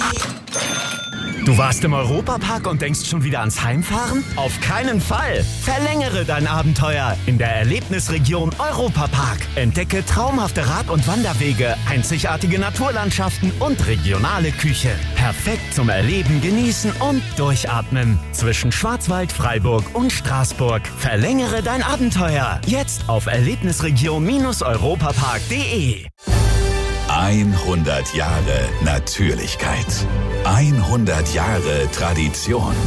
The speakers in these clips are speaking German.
Du warst im Europapark und denkst schon wieder ans Heimfahren? Auf keinen Fall! Verlängere dein Abenteuer in der Erlebnisregion Europapark. Entdecke traumhafte Rad- und Wanderwege, einzigartige Naturlandschaften und regionale Küche. Perfekt zum Erleben, Genießen und Durchatmen. Zwischen Schwarzwald, Freiburg und Straßburg. Verlängere dein Abenteuer. Jetzt auf erlebnisregion-europapark.de. 100 Jahre Natürlichkeit. 100 Jahre Tradition.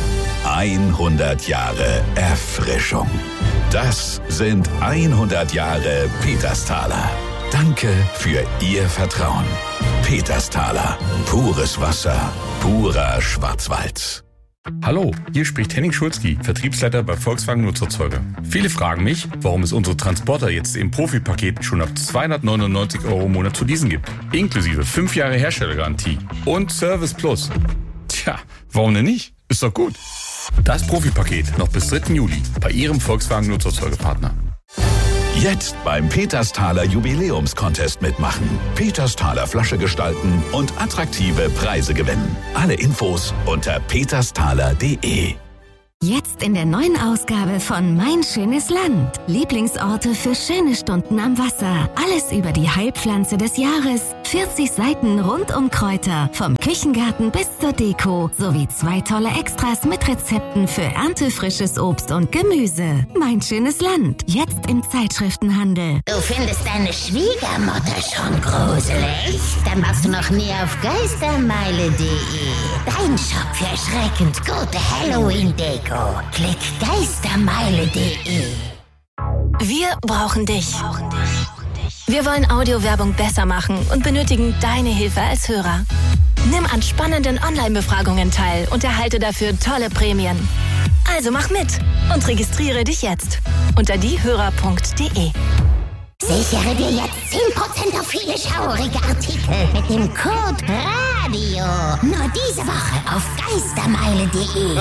100 Jahre Erfrischung. Das sind 100 Jahre Petersthaler. Danke für Ihr Vertrauen. Petersthaler. Pures Wasser. Purer Schwarzwald. Hallo, hier spricht Henning Schulzki, Vertriebsleiter bei Volkswagen Nutzerzeuger. Viele fragen mich, warum es unsere Transporter jetzt im Profipaket schon ab 299 € im Monat zu leasen gibt. Inklusive 5 Jahre Herstellergarantie und Service Plus. Tja, warum denn nicht? Ist doch gut. Das Profipaket noch bis 3. Juli bei Ihrem Volkswagen Nutzerzeugerpartner. Jetzt beim Petersthaler Jubiläumscontest mitmachen. Petersthaler Flasche gestalten und attraktive Preise gewinnen. Alle Infos unter petersthaler.de. Jetzt in der neuen Ausgabe von Mein schönes Land. Lieblingsorte für schöne Stunden am Wasser. Alles über die Heilpflanze des Jahres. 40 Seiten rund um Kräuter. Vom Küchengarten bis zur Deko. Sowie 2 tolle Extras mit Rezepten für erntefrisches Obst und Gemüse. Mein schönes Land. Jetzt im Zeitschriftenhandel. Du findest deine Schwiegermutter schon gruselig? Dann warst du noch nie auf geistermeile.de. Dein Shop für erschreckend gute Halloween-Deko. Klick geistermeile.de. Wir brauchen dich. Wir wollen Audiowerbung besser machen und benötigen deine Hilfe als Hörer. Nimm an spannenden Online-Befragungen teil und erhalte dafür tolle Prämien. Also mach mit und registriere dich jetzt unter diehörer.de. Sichere dir jetzt 10% auf viele schaurige Artikel mit dem Code RADIO. Nur diese Woche auf geistermeile.de.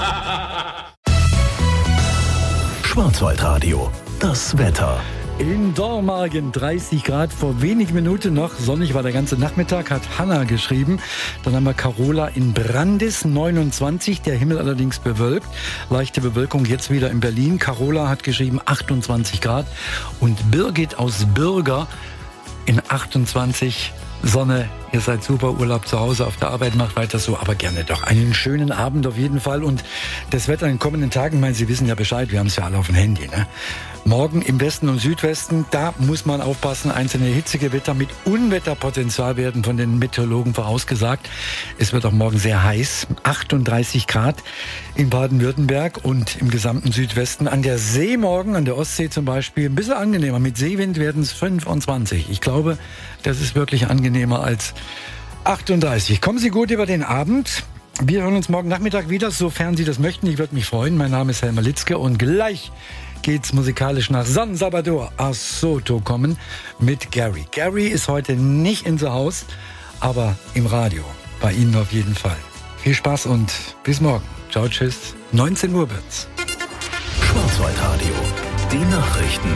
Schwarzwaldradio, das Wetter. In Dormagen 30 Grad, vor wenigen Minuten noch, sonnig war der ganze Nachmittag, hat Hanna geschrieben. Dann haben wir Carola in Brandis 29, der Himmel allerdings bewölkt. Leichte Bewölkung jetzt wieder in Berlin. Carola hat geschrieben 28 Grad. Und Birgit aus Bürger in 28 Sonne. Ihr seid super, Urlaub zu Hause, auf der Arbeit, macht weiter so, aber gerne doch einen schönen Abend auf jeden Fall. Und das Wetter in den kommenden Tagen, ich meine, Sie wissen ja Bescheid, wir haben es ja alle auf dem Handy, ne? Morgen im Westen und Südwesten, da muss man aufpassen, einzelne Hitzegewitter mit Unwetterpotenzial werden von den Meteorologen vorausgesagt. Es wird auch morgen sehr heiß, 38 Grad in Baden-Württemberg und im gesamten Südwesten. An der See morgen, an der Ostsee zum Beispiel, ein bisschen angenehmer. Mit Seewind werden es 25. Ich glaube, das ist wirklich angenehmer als 38. Kommen Sie gut über den Abend. Wir hören uns morgen Nachmittag wieder, sofern Sie das möchten. Ich würde mich freuen. Mein Name ist Helmer Litzke und gleich geht's musikalisch nach San Salvador a Soto kommen mit Gary. Gary ist heute nicht in the house, aber im Radio. Bei Ihnen auf jeden Fall. Viel Spaß und bis morgen. Ciao, tschüss. 19 Uhr wird's. Schwarzwaldradio, die Nachrichten.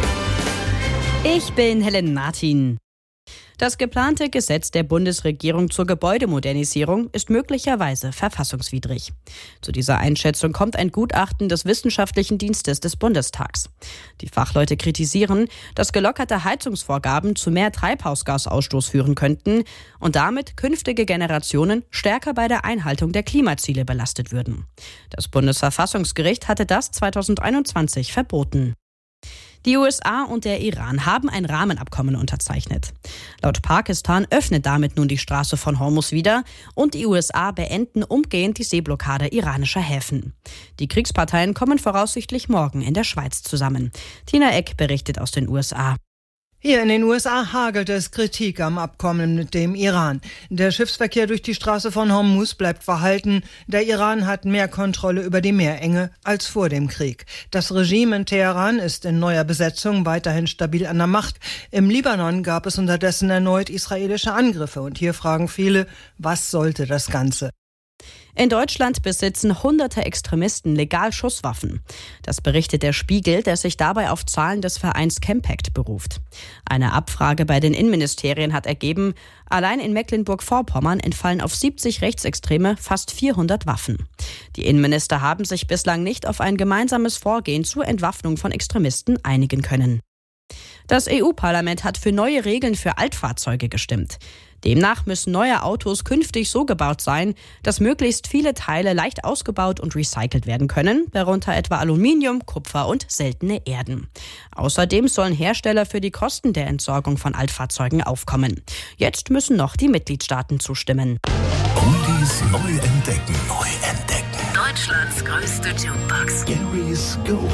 Ich bin Helen Martin. Das geplante Gesetz der Bundesregierung zur Gebäudemodernisierung ist möglicherweise verfassungswidrig. Zu dieser Einschätzung kommt ein Gutachten des Wissenschaftlichen Dienstes des Bundestags. Die Fachleute kritisieren, dass gelockerte Heizungsvorgaben zu mehr Treibhausgasausstoß führen könnten und damit künftige Generationen stärker bei der Einhaltung der Klimaziele belastet würden. Das Bundesverfassungsgericht hatte das 2021 verboten. Die USA und der Iran haben ein Rahmenabkommen unterzeichnet. Laut Pakistan öffnet damit nun die Straße von Hormuz wieder und die USA beenden umgehend die Seeblockade iranischer Häfen. Die Kriegsparteien kommen voraussichtlich morgen in der Schweiz zusammen. Tina Eck berichtet aus den USA. Hier in den USA hagelt es Kritik am Abkommen mit dem Iran. Der Schiffsverkehr durch die Straße von Hormuz bleibt verhalten. Der Iran hat mehr Kontrolle über die Meerenge als vor dem Krieg. Das Regime in Teheran ist in neuer Besetzung weiterhin stabil an der Macht. Im Libanon gab es unterdessen erneut israelische Angriffe. Und hier fragen viele, was sollte das Ganze? In Deutschland besitzen hunderte Extremisten legal Schusswaffen. Das berichtet der Spiegel, der sich dabei auf Zahlen des Vereins Campact beruft. Eine Abfrage bei den Innenministerien hat ergeben, allein in Mecklenburg-Vorpommern entfallen auf 70 Rechtsextreme fast 400 Waffen. Die Innenminister haben sich bislang nicht auf ein gemeinsames Vorgehen zur Entwaffnung von Extremisten einigen können. Das EU-Parlament hat für neue Regeln für Altfahrzeuge gestimmt. Demnach müssen neue Autos künftig so gebaut sein, dass möglichst viele Teile leicht ausgebaut und recycelt werden können, darunter etwa Aluminium, Kupfer und seltene Erden. Außerdem sollen Hersteller für die Kosten der Entsorgung von Altfahrzeugen aufkommen. Jetzt müssen noch die Mitgliedstaaten zustimmen. Oldies neu entdecken. Deutschlands größte Jukebox. Gary's Gold.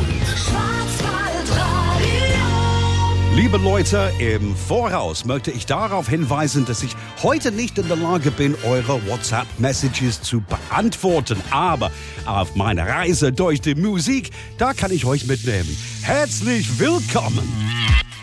Liebe Leute, im Voraus möchte ich darauf hinweisen, dass ich heute nicht in der Lage bin, eure WhatsApp-Messages zu beantworten. Aber auf meiner Reise durch die Musik, da kann ich euch mitnehmen. Herzlich willkommen!